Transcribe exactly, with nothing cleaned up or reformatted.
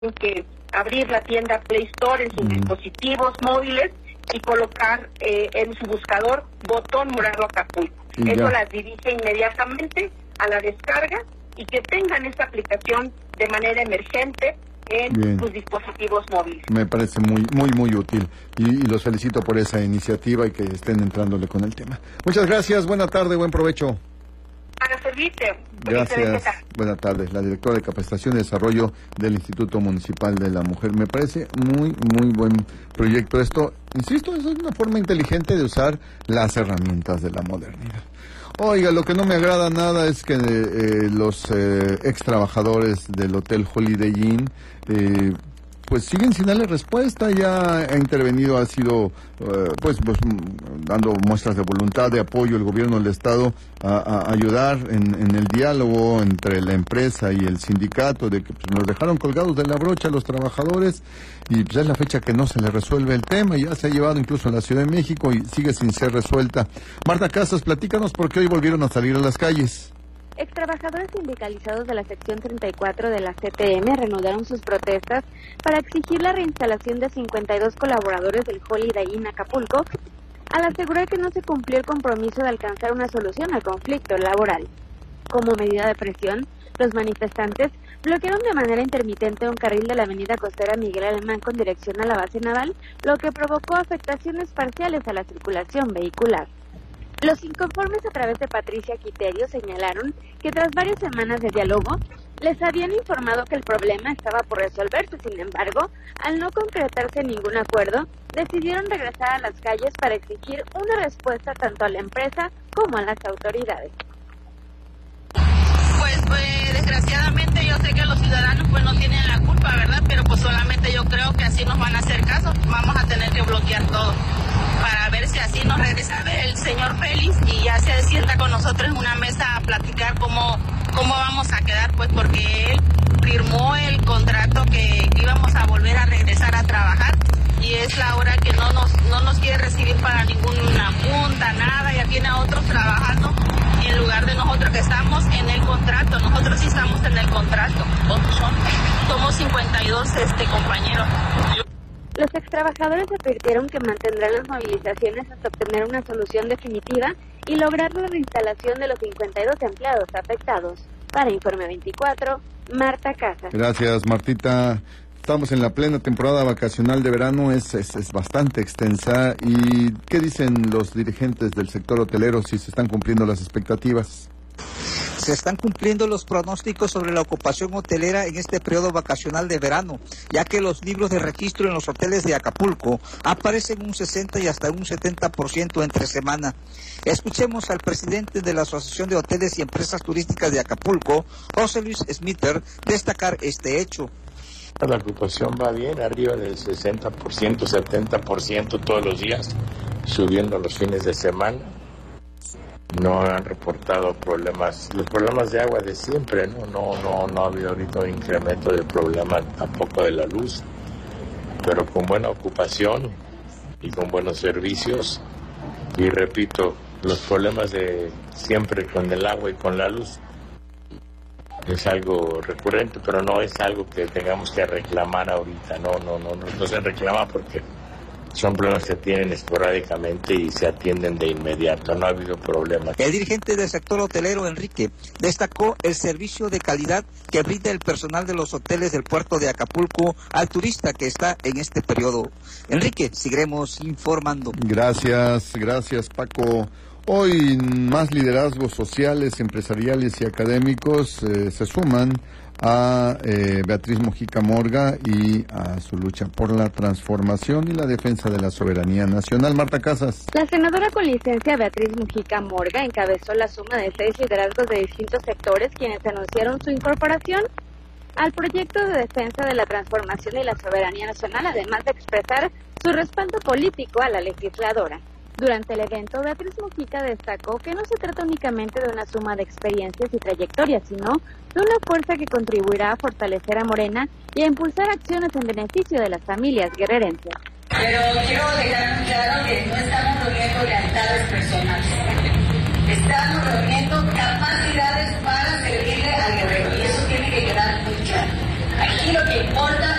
que abrir la tienda Play Store en sus mm. dispositivos móviles y colocar eh, en su buscador botón morado Acapulco. Y Eso ya. las dirige inmediatamente a la descarga y que tengan esta aplicación de manera emergente en Bien. sus dispositivos móviles. Me parece muy, muy, muy útil y, y los felicito por esa iniciativa y que estén entrándole con el tema. Muchas gracias, buena tarde, buen provecho. Para servirte. Gracias. Buenas tardes. La directora de Capacitación y Desarrollo del Instituto Municipal de la Mujer. Me parece muy, muy buen proyecto esto. Insisto, es una forma inteligente de usar las herramientas de la modernidad. Oiga, lo que no me agrada nada es que eh, los eh, ex trabajadores del Hotel Holiday Inn eh, pues siguen sin darle respuesta. Ya ha intervenido, ha sido eh, pues, pues dando muestras de voluntad, de apoyo el gobierno del estado a, a ayudar en, en el diálogo entre la empresa y el sindicato, de que pues, nos dejaron colgados de la brocha a los trabajadores y pues es la fecha que no se le resuelve el tema. Ya se ha llevado incluso a la Ciudad de México y sigue sin ser resuelta. Marta Casas, platícanos por qué hoy volvieron a salir a las calles. Extrabajadores sindicalizados de la sección treinta y cuatro de la C T M reanudaron sus protestas para exigir la reinstalación de cincuenta y dos colaboradores del Holiday Inn Acapulco, al asegurar que no se cumplió el compromiso de alcanzar una solución al conflicto laboral. Como medida de presión, los manifestantes bloquearon de manera intermitente un carril de la avenida costera Miguel Alemán con dirección a la base naval, lo que provocó afectaciones parciales a la circulación vehicular. Los inconformes, a través de Patricia Quiterio, señalaron que tras varias semanas de diálogo, les habían informado que el problema estaba por resolverse. Sin embargo, al no concretarse ningún acuerdo, decidieron regresar a las calles para exigir una respuesta tanto a la empresa como a las autoridades. Pues, pues desgraciadamente yo sé que los ciudadanos pues no tienen la culpa, ¿verdad? Pero pues solamente yo creo que así nos van a hacer caso. Vamos a tener que bloquear todo para ver si así nos regresa a ver el señor Félix y ya se sienta con nosotros en una mesa a platicar cómo, cómo vamos a quedar, pues porque él firmó el contrato que íbamos a volver a regresar a trabajar y es la hora que no nos, no nos quiere recibir para ninguna punta, nada, ya tiene a otros trabajando en lugar de nosotros que estamos en el contrato. Nosotros sí estamos en el contrato, otros son, somos cincuenta y dos este, compañeros. Los extrabajadores advirtieron que mantendrán las movilizaciones hasta obtener una solución definitiva y lograr la reinstalación de los cincuenta y dos empleados afectados. Para Informe veinticuatro, Marta Casas. Gracias, Martita. Estamos en la plena temporada vacacional de verano, es, es, es bastante extensa. ¿Y qué dicen los dirigentes del sector hotelero, si se están cumpliendo las expectativas? Se están cumpliendo los pronósticos sobre la ocupación hotelera en este periodo vacacional de verano, ya que los libros de registro en los hoteles de Acapulco aparecen un sesenta y hasta un setenta por ciento entre semana. Escuchemos al presidente de la Asociación de Hoteles y Empresas Turísticas de Acapulco, José Luis Smiter, destacar este hecho. La ocupación va bien, arriba del sesenta por ciento, setenta por ciento todos los días, subiendo los fines de semana. No han reportado problemas, los problemas de agua de siempre, ¿no? No, no, no ha habido ahorita un incremento del problema tampoco de la luz, pero con buena ocupación y con buenos servicios. Y repito, los problemas de siempre con el agua y con la luz es algo recurrente, pero no es algo que tengamos que reclamar ahorita, no, no, no, no, no se reclama porque son problemas que se tienen esporádicamente y se atienden de inmediato, no ha habido problemas. El dirigente del sector hotelero, Enrique, destacó el servicio de calidad que brinda el personal de los hoteles del puerto de Acapulco al turista que está en este periodo. Enrique, seguiremos informando. Gracias, gracias Paco. Hoy más liderazgos sociales, empresariales y académicos eh, se suman a eh, Beatriz Mujica Morga y a su lucha por la transformación y la defensa de la soberanía nacional. Marta Casas. La senadora con licencia Beatriz Mujica Morga encabezó la suma de seis liderazgos de distintos sectores quienes anunciaron su incorporación al proyecto de defensa de la transformación y la soberanía nacional, además de expresar su respaldo político a la legisladora. Durante el evento, Beatriz Mujica destacó que no se trata únicamente de una suma de experiencias y trayectorias, sino de una fuerza que contribuirá a fortalecer a Morena y a impulsar acciones en beneficio de las familias guerrerenses. Pero quiero dejar claro que no estamos reuniendo lealtades personales, estamos reuniendo